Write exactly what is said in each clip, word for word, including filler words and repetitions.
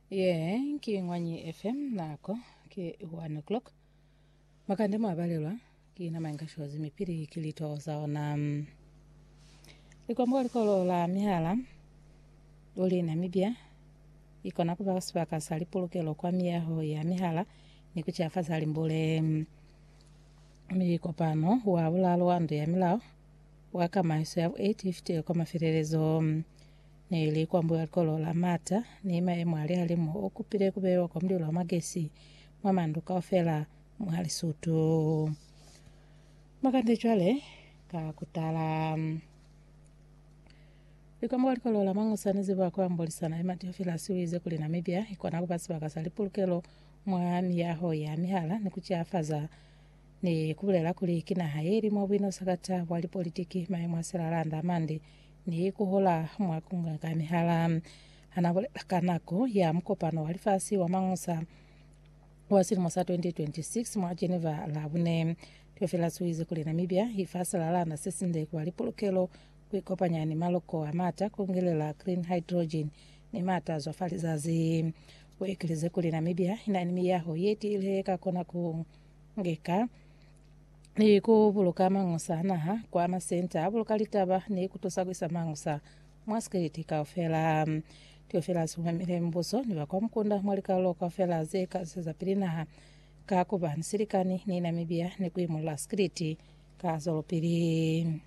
ye nking'wanyi F M nako ki one o'clock makande mwabalelwa kina mangashozi mipiri kilitoza ona um, likwambwa likolo la mihala uli Namibia ikona kuba spaka salipulukelo kwa miaho ya mihala ni kuchafa salimbule um, mikopano wa bulalo wandu ya milao wakama iso ya eight fifty kwa mafirelezo um, nili kwambwa likolo la mata ni mae mwali halimu okupire kubewa kwa mdilo wa magesi mwamanduka ofela mwali sutu makande chwale ka kutala um, likwambwa likolo la mangusanizi wakwa mbolisana imati ofila siwize kuli Namibia ikona kubasi bakasalipulukelo mwa miaho ya mihala ni kuchafaza ni kubulela kuli kina hayeri mwabwino sakata wali politiki mae mwasela landa mandi ni kuhola mwakunga ka mihala anabolela kanako ya mkopano walifasi wa mangusa wasili mwasa twenty twenty-six mwa Geneva labune tiofila suize kuli Namibia ifasa lalana sesinde kwa lipulukelo kuikopanya ni maloko wa mata kungelela clean hydrogen ni mata zofali zazi wekilize kuli Namibia inanimi yaho yeti ile kakona kungeka ni kubuluka mangusa naha kwa masenta abuluka litaba ni kutosagwisa mangusa mwaskiriti ka ofela um, tiofela sumamile mbuso ni wakwa mkunda mwalika loka ofela zeka seza pirinaha ka kubani sirikani ni Namibia ni kuimula skriti ka zolopiri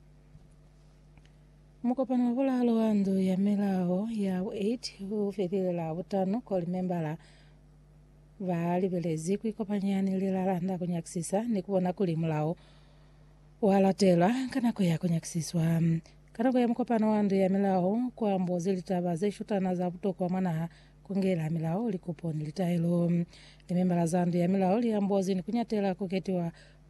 mukopano wabulalo wandu ya melao ya eight ufilile la utano koli membala vali belezi kuikopanyani lilalanda kunyakisisa ni kubona kuli mulao walatela kanako ya kunyakisiswa kanako ya mukopano wandu ya melao kwa mbozi litaba zeshutana za butoko mwana kungela melao likuponi litailo ni membala zandu ya melao liya mbozi ni kunyatela kuketiwa